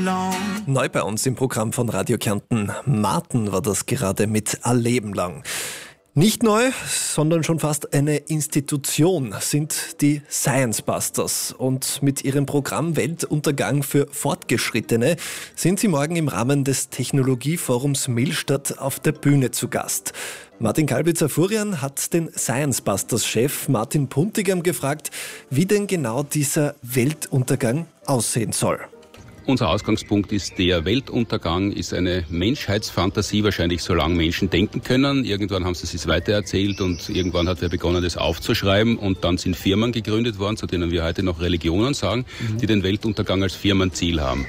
long. Neu bei uns im Programm von Radio Kärnten. Martin war das gerade mit Ein Leben lang. Nicht neu, sondern schon fast eine Institution sind die Science Busters. Und mit ihrem Programm Weltuntergang für Fortgeschrittene sind sie morgen im Rahmen des Technologieforums Millstatt auf der Bühne zu Gast. Martin Kalbitzer-Furian hat den Science Busters-Chef Martin Puntigam gefragt, wie denn genau dieser Weltuntergang aussehen soll. Unser Ausgangspunkt ist, der Weltuntergang ist eine Menschheitsfantasie, wahrscheinlich solange Menschen denken können. Irgendwann haben sie es weitererzählt und irgendwann hat wer begonnen, das aufzuschreiben und dann sind Firmen gegründet worden, zu denen wir heute noch Religionen sagen, die den Weltuntergang als Firmenziel haben.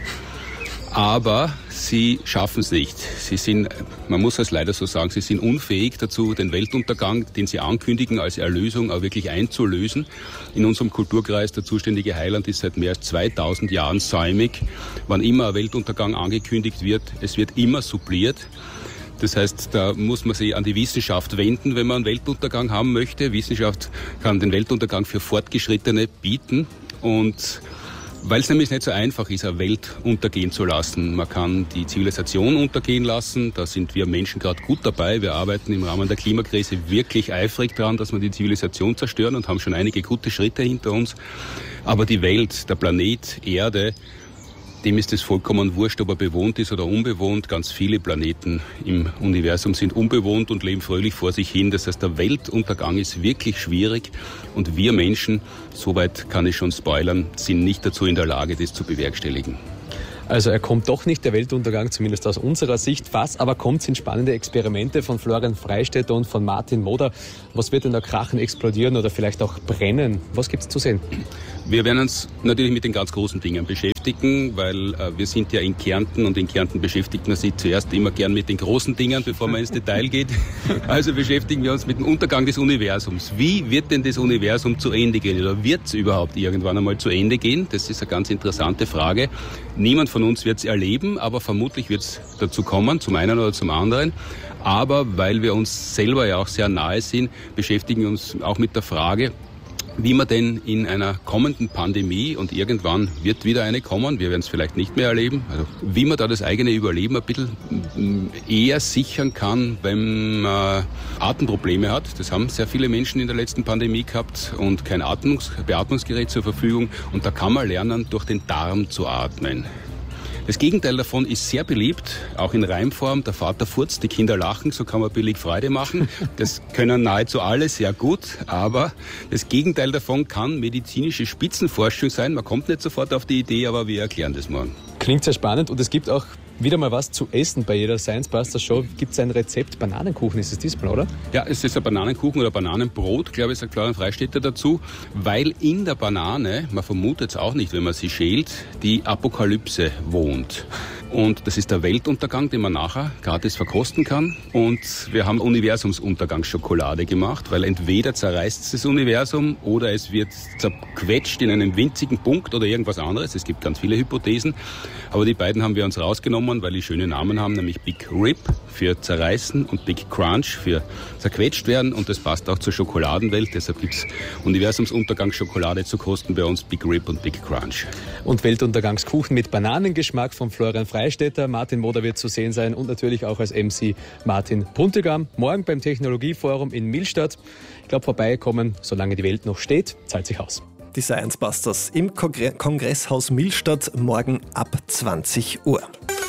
Aber sie schaffen es nicht. Sie sind, man muss es leider so sagen, sie sind unfähig dazu, den Weltuntergang, den sie ankündigen, als Erlösung auch wirklich einzulösen. In unserem Kulturkreis, der zuständige Heiland ist seit mehr als 2000 Jahren säumig. Wann immer ein Weltuntergang angekündigt wird, es wird immer suppliert. Das heißt, da muss man sich an die Wissenschaft wenden, wenn man einen Weltuntergang haben möchte. Wissenschaft kann den Weltuntergang für Fortgeschrittene bieten und weil es nämlich nicht so einfach ist, eine Welt untergehen zu lassen. Man kann die Zivilisation untergehen lassen, da sind wir Menschen gerade gut dabei. Wir arbeiten im Rahmen der Klimakrise wirklich eifrig daran, dass wir die Zivilisation zerstören und haben schon einige gute Schritte hinter uns. Aber die Welt, der Planet Erde, dem ist es vollkommen wurscht, ob er bewohnt ist oder unbewohnt. Ganz viele Planeten im Universum sind unbewohnt und leben fröhlich vor sich hin. Das heißt, der Weltuntergang ist wirklich schwierig und wir Menschen, soweit kann ich schon spoilern, sind nicht dazu in der Lage, das zu bewerkstelligen. Also er kommt doch nicht, der Weltuntergang, zumindest aus unserer Sicht. Was aber kommt, sind spannende Experimente von Florian Freistetter und von Martin Moder. Was wird denn da krachen, explodieren oder vielleicht auch brennen? Was gibt's zu sehen? Wir werden uns natürlich mit den ganz großen Dingen beschäftigen, weil wir sind ja in Kärnten und in Kärnten beschäftigt man sich zuerst immer gern mit den großen Dingen, bevor man ins Detail geht. Also beschäftigen wir uns mit dem Untergang des Universums. Wie wird denn das Universum zu Ende gehen oder wird es überhaupt irgendwann einmal zu Ende gehen? Das ist eine ganz interessante Frage. Niemand von uns wird es erleben, aber vermutlich wird es dazu kommen, zum einen oder zum anderen. Aber weil wir uns selber ja auch sehr nahe sind, beschäftigen wir uns auch mit der Frage, wie man denn in einer kommenden Pandemie, und irgendwann wird wieder eine kommen, wir werden es vielleicht nicht mehr erleben, also wie man da das eigene Überleben ein bisschen eher sichern kann, wenn man Atemprobleme hat. Das haben sehr viele Menschen in der letzten Pandemie gehabt und kein Beatmungsgerät zur Verfügung. Und da kann man lernen, durch den Darm zu atmen. Das Gegenteil davon ist sehr beliebt, auch in Reimform. Der Vater furzt, die Kinder lachen, so kann man billig Freude machen. Das können nahezu alle sehr gut, aber das Gegenteil davon kann medizinische Spitzenforschung sein. Man kommt nicht sofort auf die Idee, aber wir erklären das morgen. Klingt sehr spannend und es gibt auch wieder mal was zu essen bei jeder Science Busters Show. Gibt es ein Rezept? Bananenkuchen ist es diesmal, oder? Ja, es ist ein Bananenkuchen oder Bananenbrot, glaube ich, sagt Florian Freistetter dazu, weil in der Banane, man vermutet es auch nicht, wenn man sie schält, die Apokalypse wohnt. Und das ist der Weltuntergang, den man nachher gratis verkosten kann. Und wir haben Universumsuntergangsschokolade gemacht, weil entweder zerreißt es das Universum oder es wird zerquetscht in einem winzigen Punkt oder irgendwas anderes. Es gibt ganz viele Hypothesen. Aber die beiden haben wir uns rausgenommen, weil die schöne Namen haben, nämlich Big Rip für zerreißen und Big Crunch für zerquetscht werden. Und das passt auch zur Schokoladenwelt. Deshalb gibt es Universumsuntergangsschokolade zu kosten bei uns, Big Rip und Big Crunch. Und Weltuntergangskuchen mit Bananengeschmack von Florian Freistetter. Martin Moder wird zu sehen sein und natürlich auch als MC Martin Puntigam. Morgen beim Technologieforum in Millstatt. Ich glaube, vorbeikommen, solange die Welt noch steht, zahlt sich aus. Die Science Busters im Kongresshaus Millstatt morgen ab 20 Uhr.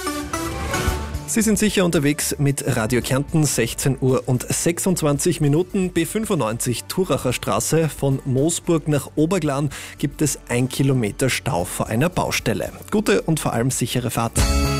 Sie sind sicher unterwegs mit Radio Kärnten, 16 Uhr und 26 Minuten. B95 Thuracher Straße von Moosburg nach Oberglan gibt es 1 Kilometer Stau vor einer Baustelle. Gute und vor allem sichere Fahrt.